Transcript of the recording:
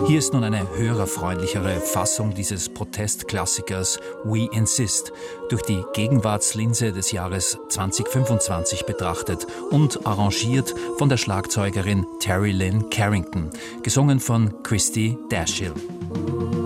Hier ist nun eine hörerfreundlichere Fassung dieses Protestklassikers We Insist, durch die Gegenwartslinse des Jahres 2025 betrachtet und arrangiert von der Schlagzeugerin Terry Lynn Carrington, gesungen von Christy Dashiell.